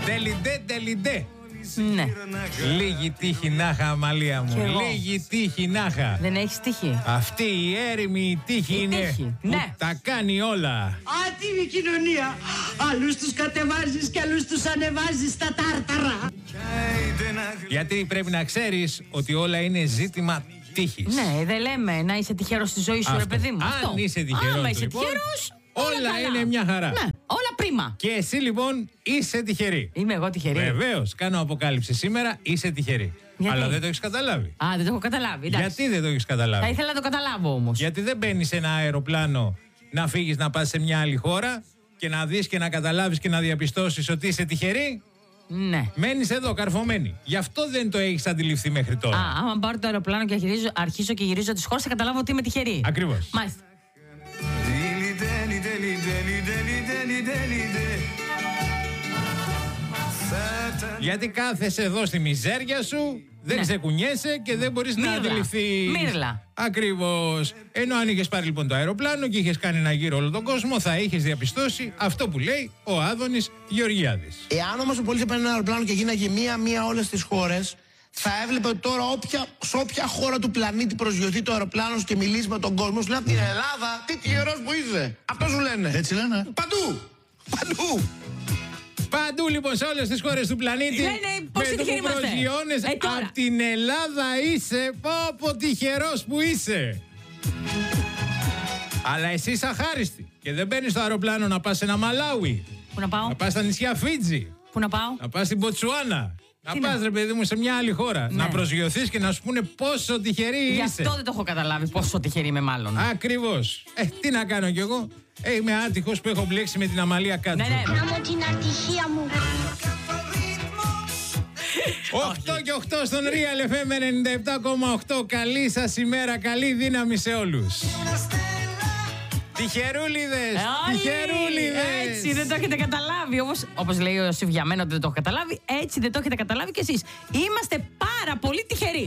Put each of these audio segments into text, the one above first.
Τελιντέ. Ναι. Λίγη τύχη να είχα, Αμαλία μου. Λίγη τύχη να είχα. Δεν έχεις τύχη. Αυτή η έρημη τύχη είναι τύχη. που Ναι. τα κάνει όλα. Άτιμη κοινωνία. Άλλους τους κατεβάζεις και άλλους τους ανεβάζεις στα τάρταρα. Γιατί πρέπει να ξέρεις ότι όλα είναι ζήτημα τύχης. Ναι, δεν λέμε να είσαι τυχερός στη ζωή σου, ρε παιδί μου. Αν είσαι τυχερός, άμα είσαι λοιπόν, τυχερός, όλα καλά. είναι μια χαρά. Ναι, όλα πρίμα. Και εσύ λοιπόν είσαι τυχερή. Είμαι εγώ τυχερή. Βεβαίως, κάνω αποκάλυψη σήμερα, είσαι τυχερή. Γιατί? Αλλά δεν το έχεις καταλάβει. Α, δεν το έχω καταλάβει. Εντάξει. Γιατί δεν το έχεις καταλάβει? Θα ήθελα να το καταλάβω όμως. Γιατί δεν μπαίνεις σε ένα αεροπλάνο να φύγεις να πας σε μια άλλη χώρα και να δεις και να καταλάβεις και να διαπιστώσεις ότι είσαι τυχερή. Ναι. Μένεις εδώ καρφωμένη. Γι' αυτό δεν το έχεις αντιληφθεί μέχρι τώρα. Άμα πάρω το αεροπλάνο και αρχίσω και γυρίζω τις χώρες, θα καταλάβω ότι είμαι τυχερή. Ακριβώς. Μάλιστα. Γιατί κάθεσαι εδώ στη μιζέρια σου, δεν ξεκουνιέσαι και δεν μπορείς να αντιληφθείς. Μύρλα. Ακριβώς. Ενώ αν είχες πάρει λοιπόν το αεροπλάνο και είχες κάνει ένα γύρο όλο τον κόσμο, θα είχες διαπιστώσει αυτό που λέει ο Άδωνης Γεωργιάδης. Εάν όμως ο πολίτης έπαιρνε ένα αεροπλάνο και γίναγε μία-μία όλες τις χώρες, θα έβλεπε ότι τώρα σε όποια χώρα του πλανήτη προσγειωθεί το αεροπλάνο και μιλήσει με τον κόσμο, σου λέει από την Ελλάδα, τι τυχερός που είσαι. Αυτό σου λένε. Έτσι λένε. Παντού. Παντού λοιπόν σε όλες τις χώρες του πλανήτη. Λένε πόσοι τυχεροί είμαστε. Προσγειώνεσαι από την Ελλάδα είσαι. Πω τυχερός που είσαι. Αλλά εσύ είσαι αχάριστη και δεν μπαίνεις στο αεροπλάνο να πας σε ένα Μαλάουι. Πού να πάω? Να πας στα νησιά Φίτζι. Πού να πάω? Να πας στην Μποτσουάνα. Να πας ρε παιδί μου σε μια άλλη χώρα. Ναι. Να προσγειωθείς και να σου πούνε πόσο τυχερή είσαι. Γι' αυτό δεν το έχω καταλάβει πόσο τυχερή είμαι μάλλον. Ακριβώς. Τι να κάνω κι εγώ. Είμαι άτυχος που έχω μπλέξει με την Αμαλία Κάτζο. Ναι. Να μου την ατυχία μου. 8 και 8 στον Real FM 97,8. Καλή σας ημέρα, καλή δύναμη σε όλους. Τυχερούλιδες, τυχερούλιδες. Έτσι δεν το έχετε καταλάβει. Όπως λέει ο Σιβιαμένο ότι δεν το έχω καταλάβει, έτσι δεν το έχετε καταλάβει κι εσείς. Είμαστε πάρα πολύ τυχεροί.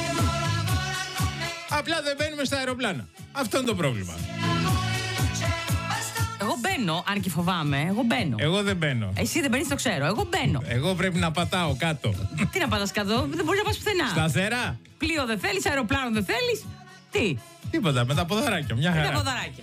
Απλά δεν μπαίνουμε στα αεροπλάνα. Αυτό είναι το πρόβλημα. Εγώ μπαίνω, αν και φοβάμαι, εγώ μπαίνω. Εγώ δεν μπαίνω. Εσύ δεν μπαίνεις, το ξέρω. Εγώ μπαίνω. Εγώ πρέπει να πατάω κάτω. Τι να πατάς κάτω, δεν μπορείς να πας πουθενά. Σταθερά. Πλοίο δεν θέλεις, αεροπλάνο δεν θέλεις. Τι? Τίποτα, με τα ποδαράκια, μια Με τα χαρά. ποδαράκια.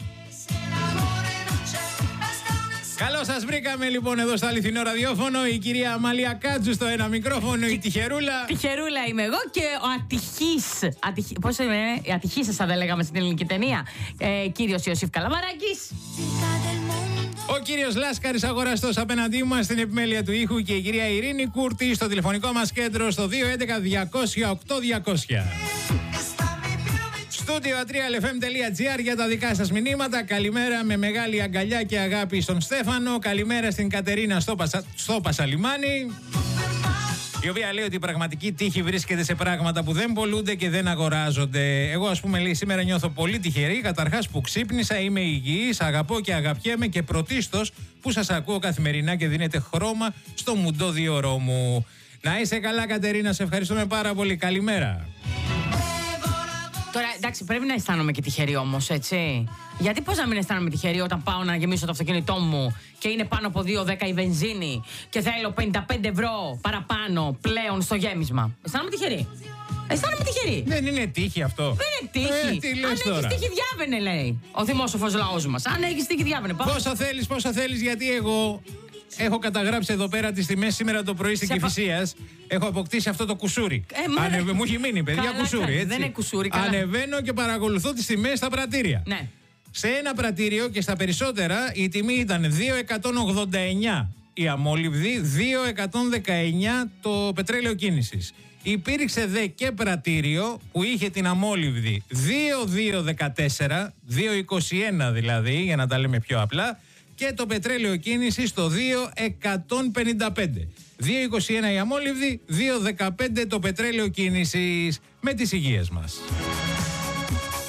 Καλώς σας βρήκαμε λοιπόν εδώ στο αληθινό ραδιόφωνο. Η κυρία Αμαλία Κάτζου στο ένα μικρόφωνο, η τυχερούλα. Τυχερούλα είμαι εγώ και ο ατυχής. Πώς είναι, ατυχής θα λέγαμε στην ελληνική ταινία. Κύριος Ιωσήφ Καλαμαράκης. Ο κύριος Λάσκαρης αγοραστός απέναντί μας στην επιμέλεια του ήχου και η κυρία Ειρήνη Κούρτη στο τηλεφωνικό μας κέντρο στο 211-200-8200. Στούντιο atrialfm.gr για τα δικά σας μηνύματα. Καλημέρα με μεγάλη αγκαλιά και αγάπη στον Στέφανο. Καλημέρα στην Κατερίνα στο Πασαλιμάνι, η οποία λέει ότι η πραγματική τύχη βρίσκεται σε πράγματα που δεν πωλούνται και δεν αγοράζονται. Εγώ, ας πούμε, λέει, σήμερα νιώθω πολύ τυχερή. Καταρχάς που ξύπνησα, είμαι υγιής, αγαπώ και αγαπιέμαι και πρωτίστως που σας ακούω καθημερινά και δίνετε χρώμα στο μουντό 2ωρό μου. Να είσαι καλά, Κατερίνα, σε ευχαριστούμε πάρα πολύ. Καλημέρα. Τώρα, εντάξει, πρέπει να αισθάνομαι και τυχερή όμως, έτσι. Γιατί πώς να μην αισθάνομαι τυχερή όταν πάω να γεμίσω το αυτοκίνητό μου και είναι πάνω από 2,10 η βενζίνη και θέλω 55 ευρώ παραπάνω πλέον στο γέμισμα. Αισθάνομαι τυχερή. Αισθάνομαι τυχερή. Δεν είναι τύχη αυτό. Δεν είναι τύχη. Τι λες Αν τώρα? έχεις τύχη, διάβαινε, λέει ο θυμόσοφος λαός μας. Αν έχεις τύχη, διάβαινε. Πόσα θέλεις, γιατί εγώ έχω καταγράψει εδώ πέρα τις τιμές σήμερα το πρωί στην Κηφισίας. Έχω αποκτήσει αυτό το κουσούρι. Μου έχει μείνει, παιδιά, καλά, κουσούρι. Έτσι. Δεν είναι κουσούρι, καλά. Ανεβαίνω και παρακολουθώ τις τιμές στα πρατήρια. Ναι. Σε ένα πρατήριο και στα περισσότερα η τιμή ήταν 2,189 η αμόλυβδη, 2,119 το πετρέλαιο κίνησης. Υπήρξε δε και πρατήριο που είχε την αμόλυβδη 2,214, 2,21 δηλαδή, για να τα λέμε πιο απλά, και το πετρέλαιο κίνησης στο 2,155. 2,21 η αμόλυβδη, 2,15 το πετρέλαιο κίνησης. Με τις υγείες μας.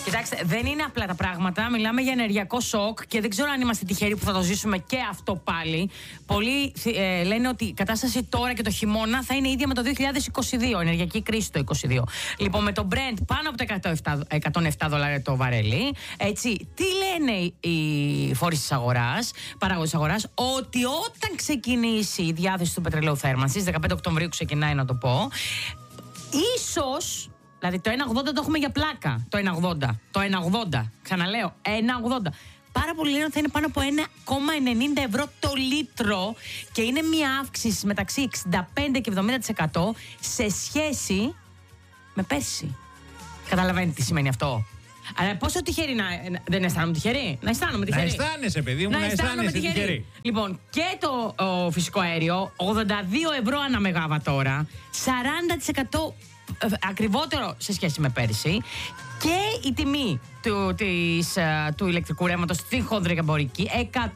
Κοιτάξτε, δεν είναι απλά τα πράγματα. Μιλάμε για ενεργειακό σοκ και δεν ξέρω αν είμαστε τυχεροί που θα το ζήσουμε και αυτό πάλι. Πολλοί λένε ότι η κατάσταση τώρα και το χειμώνα θα είναι ίδια με το 2022, ενεργειακή κρίση το 2022. Λοιπόν, με το Brent πάνω από τα $107 το βαρέλι. Έτσι, τι λένε οι φορείς της αγοράς, παράγοντες της αγοράς, ότι όταν ξεκινήσει η διάθεση του πετρελαίου θέρμανσης, 15 Οκτωβρίου ξεκινάει να το πω, ίσως. Δηλαδή το 1,80 το έχουμε για πλάκα. Το 1,80. Ξαναλέω, 1,80. Πάρα πολλοί λένε ότι θα είναι πάνω από 1,90 ευρώ το λίτρο και είναι μια αύξηση μεταξύ 65% και 70% σε σχέση με πέρσι. Καταλαβαίνετε τι σημαίνει αυτό? Αλλά πόσο τυχερή δεν αισθάνομαι τυχερή? Να αισθάνομαι τυχερή. Να αισθάνεσαι, παιδί μου, να αισθάνεσαι τυχερή. Λοιπόν, και το φυσικό αέριο, 82 ευρώ ανά μεγαβατόρα, 40% ακριβότερο σε σχέση με πέρυσι, και η τιμή του ηλεκτρικού ρεύματος στην χονδρική εμπορική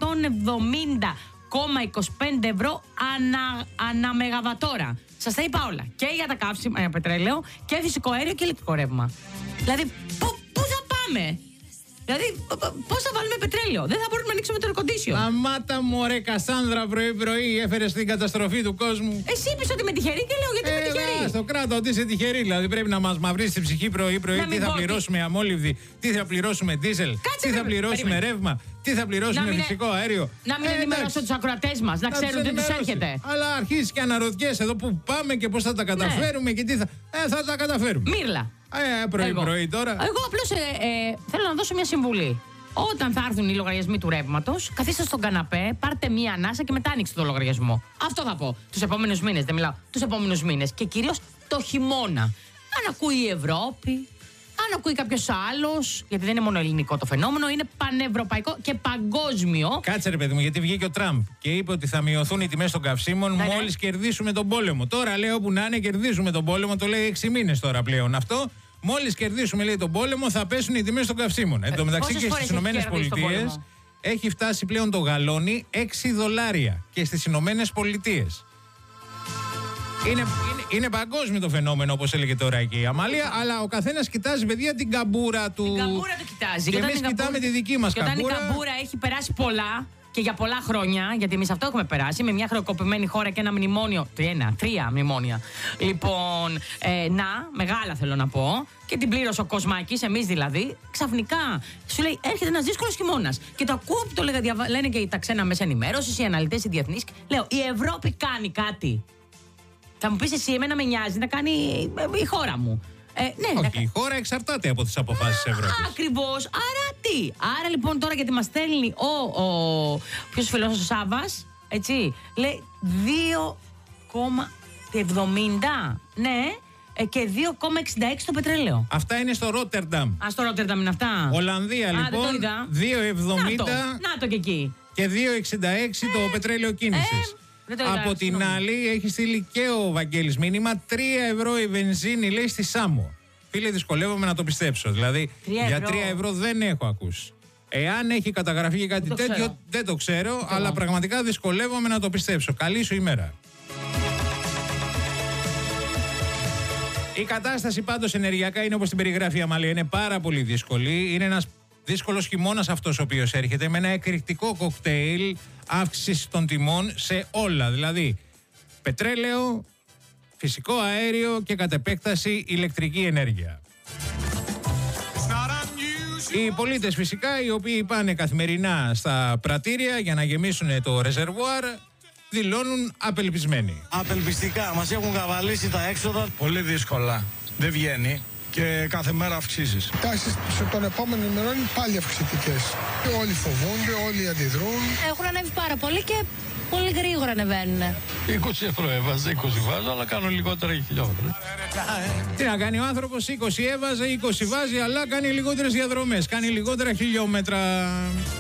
170,25 ευρώ ανά μεγαβατόρα. Σας τα είπα όλα. Και για τα καύσιμα, πετρέλαιο, και φυσικό αέριο και ηλεκτρικό ρεύμα. Δηλαδή, πού θα πάμε? Δηλαδή, πώς θα βάλουμε πετρέλαιο? Δεν θα μπορούμε να ανοίξουμε το air condition. Αμάτα μου, ρε Κασάνδρα, πρωί-πρωί έφερε την καταστροφή του κόσμου. Εσύ είπες ότι είμαι τυχερή και λέω γιατί είμαι τυχερή. Στο κράτο ότι είσαι τυχερή. Δηλαδή πρέπει να μας μαυρίσει την ψυχή πρωί-πρωί. Τι θα πληρώσουμε αμόλυβδη, τι θα πληρώσουμε ντίζελ, τι θα πληρώσουμε ρεύμα, τι θα πληρώσουμε φυσικό αέριο. Να μην ενημερώσω τους ακροατές μας, να ξέρουν τι τους έρχεται. Αλλά αρχίζει και αναρωτιέσαι εδώ που πάμε και πώς θα τα καταφέρουμε και τι θα. Θα τα καταφέρουμε. Μύρλα. Πρωί-πρωί τώρα. Εγώ απλώς θέλω να δώσω μια συμβουλή. Όταν θα έρθουν οι λογαριασμοί του ρεύματος, καθίστε στον καναπέ, πάρτε μία ανάσα και μετά ανοίξτε το λογαριασμό. Αυτό θα πω. Τους επόμενους μήνες, δεν μιλάω. Τους επόμενους μήνες. Και κυρίως το χειμώνα. Αν ακούει η Ευρώπη, αν ακούει κάποιος άλλος, γιατί δεν είναι μόνο ελληνικό το φαινόμενο, είναι πανευρωπαϊκό και παγκόσμιο. Κάτσε ρε παιδί μου, γιατί βγήκε ο Τραμπ και είπε ότι θα μειωθούν οι τιμές των καυσίμων μόλις κερδίσουμε τον πόλεμο. Τώρα λέει όπου να είναι, κερδίζουμε τον πόλεμο, το λέει 6 μήνες τώρα πλέον αυτό. Μόλις κερδίσουμε, λέει, τον πόλεμο, θα πέσουν οι τιμές των καυσίμων. Εν τω μεταξύ και στις Ηνωμένες Πολιτείες έχει φτάσει πλέον το γαλόνι $6 και στις Ηνωμένες Πολιτείες. Είναι παγκόσμιο το φαινόμενο, όπως έλεγε τώρα εκεί η Αμάλια, αλλά ο καθένας κοιτάζει, παιδιά, την καμπούρα του. Την καμπούρα του κοιτάζει. Και εμείς κοιτάμε τη δική μας καμπούρα. Και όταν η καμπούρα έχει περάσει πολλά και για πολλά χρόνια, γιατί εμείς αυτό έχουμε περάσει, με μια χρεοκοπημένη χώρα και ένα μνημόνιο. Τρία μνημόνια. Λοιπόν, μεγάλα θέλω να πω, και την πλήρωσε ο Κοσμάκης, εμείς δηλαδή, ξαφνικά σου λέει: έρχεται ένας δύσκολος χειμώνας. Και το ακούω που το λένε και τα ξένα μέσα ενημέρωσης, οι αναλυτές, οι διεθνείς. Λέω: η Ευρώπη κάνει κάτι. Θα μου πεις εσύ, εμένα με νοιάζει να κάνει η χώρα μου. Ναι, όχι, η χώρα εξαρτάται από τις αποφάσεις της Ευρώπης. Ακριβώς. Άρα τι? Άρα λοιπόν τώρα, γιατί μας στέλνει ποιος φίλος, ο Σάββας, έτσι, λέει 2,70, ναι, και 2,66 το πετρέλαιο. Αυτά είναι στο Ρότερνταμ. Στο Ρότερνταμ είναι αυτά. Ολλανδία λοιπόν, 2,70 να το και εκεί. Και 2,66 το πετρέλαιο κίνησης. Από την άλλη, έχει στείλει και ο Βαγγέλης μήνυμα, 3 ευρώ η βενζίνη, λέει, στη Σάμο. Φίλε, δυσκολεύομαι να το πιστέψω. Δηλαδή, για 3 ευρώ δεν έχω ακούσει. Εάν έχει καταγραφεί και κάτι τέτοιο, δεν το ξέρω, αλλά πραγματικά δυσκολεύομαι να το πιστέψω. Καλή σου ημέρα. Η κατάσταση πάντως ενεργειακά είναι όπως την περιγράφει η Αμαλία. Είναι πάρα πολύ δύσκολη. Είναι ένας δύσκολος χειμώνας αυτός ο οποίος έρχεται, με ένα εκρηκτικό κοκτέιλ αύξηση των τιμών σε όλα. Δηλαδή, πετρέλαιο, φυσικό αέριο και κατ' επέκταση ηλεκτρική ενέργεια. Οι πολίτες φυσικά, οι οποίοι πάνε καθημερινά στα πρατήρια για να γεμίσουν το ρεζερβουάρ, δηλώνουν απελπισμένοι. Απελπιστικά, μας έχουν καβαλήσει τα έξοδα. Πολύ δύσκολα. Δεν βγαίνει. Και κάθε μέρα αυξήσεις. Οι τάσεις των επόμενων ημερών είναι πάλι αυξητικές. Όλοι φοβούνται, όλοι αντιδρούν. Έχουν ανέβει πάρα πολύ και πολύ γρήγορα ανεβαίνουν. 20 ευρώ έβαζε, 20 βάζω, αλλά κάνω λιγότερα χιλιόμετρα. Τι να κάνει ο άνθρωπος, 20 έβαζε, 20 βάζει, αλλά κάνει λιγότερες διαδρομές, κάνει λιγότερα χιλιόμετρα.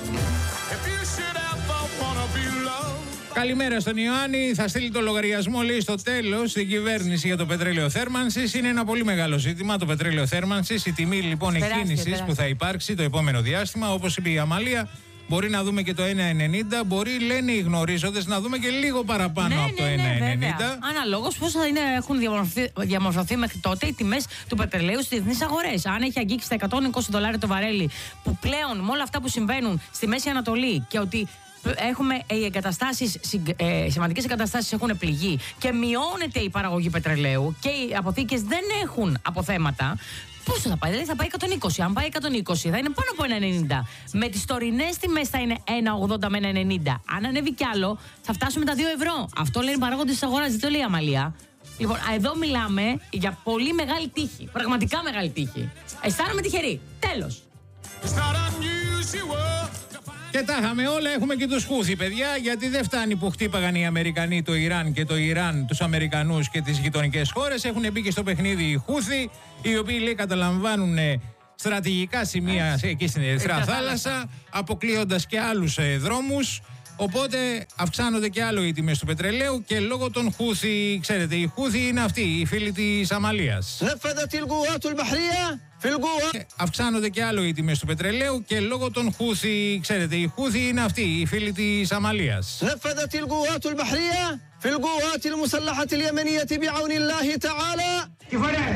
Καλημέρα στον Ιωάννη. Θα στείλει το λογαριασμό, λέει, στο τέλος στην κυβέρνηση για το πετρέλαιο θέρμανσης. Είναι ένα πολύ μεγάλο ζήτημα το πετρέλαιο θέρμανσης. Η τιμή λοιπόν εκκίνησης που θα υπάρξει το επόμενο διάστημα, όπως είπε η Αμαλία, Μπορεί να δούμε και το 1,90. Μπορεί, λένε οι γνωρίζοντες, να δούμε και λίγο παραπάνω από το 1,90. Αναλόγως πώς θα έχουν διαμορφωθεί μέχρι τότε οι τιμές του πετρελαίου στις διεθνείς αγορές. Αν έχει αγγίξει τα $120 το βαρέλι, που πλέον με όλα αυτά που συμβαίνουν στη Μέση Ανατολή και ότι έχουμε οι εγκαταστάσεις, σημαντικές εγκαταστάσεις έχουν πληγεί και μειώνεται η παραγωγή πετρελαίου και οι αποθήκες δεν έχουν αποθέματα. Πόσο θα πάει, δηλαδή θα πάει 120. Αν πάει 120 θα είναι πάνω από 1,90. Με τις τωρινές τιμές θα είναι 1,80 με 1,90. Αν ανέβει κι άλλο θα φτάσουμε τα 2 ευρώ. Αυτό λένε οι παράγοντες της αγοράς, δεν το λέει η Αμαλία. Λοιπόν, εδώ μιλάμε για πολύ μεγάλη τύχη. Πραγματικά μεγάλη τύχη. Αισθάνομαι τυχερή. Τέλος. Και τα είχαμε όλα, έχουμε και τους Χούθι, παιδιά, γιατί δεν φτάνει που χτύπαγαν οι Αμερικανοί το Ιράν και το Ιράν τους Αμερικανούς και τις γειτονικές χώρες. Έχουν μπει και στο παιχνίδι οι Χούθι, οι οποίοι, λέει, καταλαμβάνουν στρατηγικά σημεία εκεί στην Ερυθρά Θάλασσα, αποκλείοντας και άλλους δρόμους. Οπότε αυξάνονται και άλλο οι τιμές του πετρελαίου και λόγω των Χούθι, ξέρετε, οι Χούθι είναι αυτοί, οι φίλοι της Αμαλίας. Αυξάνονται και άλλο οι τιμές του πετρελαίου και λόγω των Χούθι, ξέρετε, οι Χούθι είναι αυτοί, οι φίλοι της Αμαλίας. في القوات المسلحة اليمنية بعون الله تعالى.